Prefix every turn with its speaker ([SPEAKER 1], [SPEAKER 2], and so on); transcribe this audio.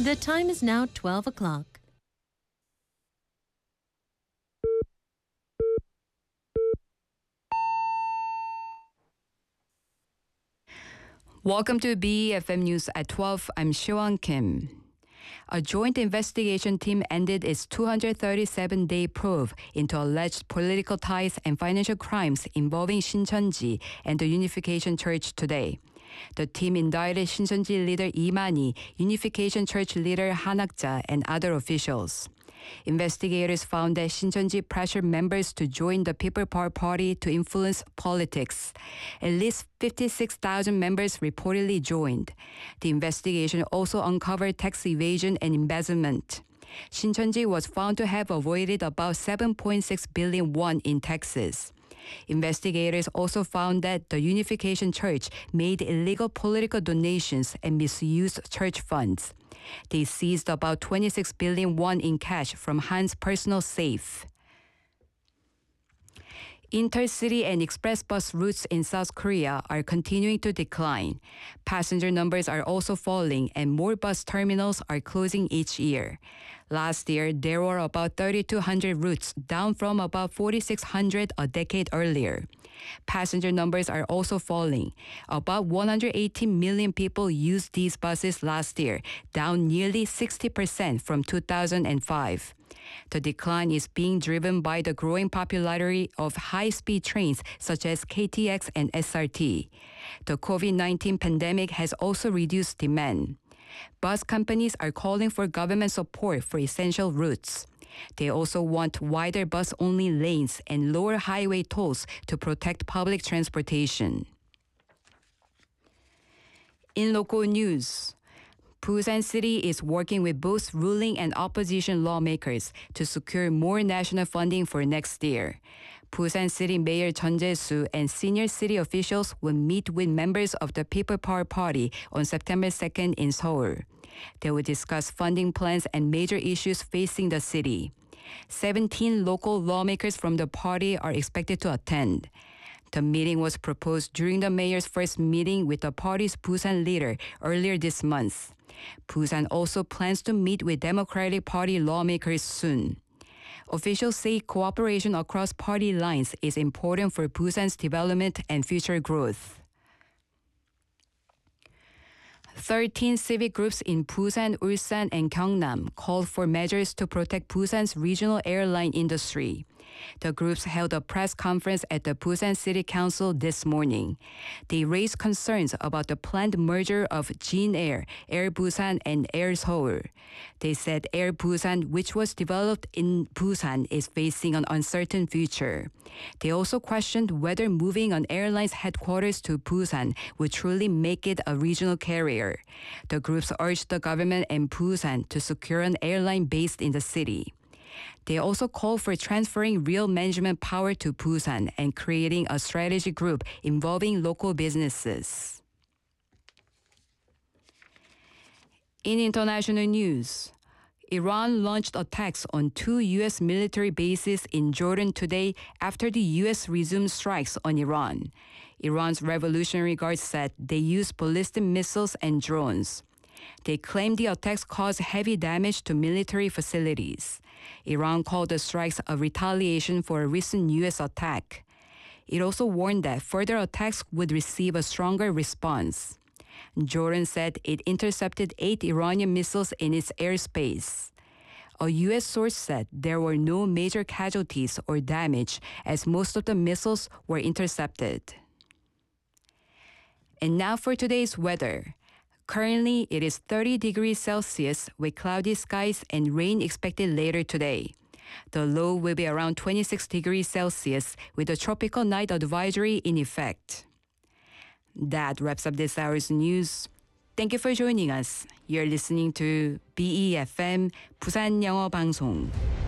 [SPEAKER 1] The time is now 12 o'clock.
[SPEAKER 2] Welcome to BEFM News at 12. I'm Siwon Kim. A joint investigation team ended its 237-day probe into alleged political ties and financial crimes involving Shincheonji and the Unification Church today. The team indicted Shincheonji leader Lee Man-hee, Unification Church leader Han Hak-ja, and other officials. Investigators found that Shincheonji pressured members to join the People Power Party to influence politics. At least 56,000 members reportedly joined. The investigation also uncovered tax evasion and embezzlement. Shincheonji was found to have avoided about 7.6 billion won in taxes. Investigators also found that the Unification Church made illegal political donations and misused church funds. They seized about 26 billion won in cash from Han's personal safe. Intercity and express bus routes in South Korea are continuing to decline. Passenger numbers are also falling and more bus terminals are closing each year. Last year, there were about 3,200 routes, down from about 4,600 a decade earlier. Passenger numbers are also falling. About 118 million people used these buses last year, down nearly 60% from 2005. The decline is being driven by the growing popularity of high-speed trains such as KTX and SRT. The COVID-19 pandemic has also reduced demand. Bus companies are calling for government support for essential routes. They also want wider bus-only lanes and lower highway tolls to protect public transportation. In local news, Busan City is working with both ruling and opposition lawmakers to secure more national funding for next year. Busan City Mayor Chun Jae-soo and senior city officials will meet with members of the People Power Party on September 2nd in Seoul. They will discuss funding plans and major issues facing the city. 17 local lawmakers from the party are expected to attend. The meeting was proposed during the mayor's first meeting with the party's Busan leader earlier this month. Busan also plans to meet with Democratic Party lawmakers soon. Officials say cooperation across party lines is important for Busan's development and future growth. 13 civic groups in Busan, Ulsan, and Gyeongnam called for measures to protect Busan's regional airline industry. The groups held a press conference at the Busan City Council this morning. They raised concerns about the planned merger of Jin Air, Air Busan, and Air Seoul. They said Air Busan, which was developed in Busan, is facing an uncertain future. They also questioned whether moving an airline's headquarters to Busan would truly make it a regional carrier. The groups urged the government and Busan to secure an airline based in the city. They also called for transferring real management power to Busan and creating a strategy group involving local businesses. In international news, Iran launched attacks on 2 U.S. military bases in Jordan today after the U.S. resumed strikes on Iran. Iran's Revolutionary Guard said they used ballistic missiles and drones. They claimed the attacks caused heavy damage to military facilities. Iran called the strikes a retaliation for a recent U.S. attack. It also warned that further attacks would receive a stronger response. Jordan said it intercepted 8 Iranian missiles in its airspace. A U.S. source said there were no major casualties or damage as most of the missiles were intercepted. And now for today's weather. Currently, it is 30 degrees Celsius with cloudy skies and rain expected later today. The low will be around 26 degrees Celsius with a tropical night advisory in effect. That wraps up this hour's news. Thank you for joining us. You're listening to BEFM 부산 영어 방송.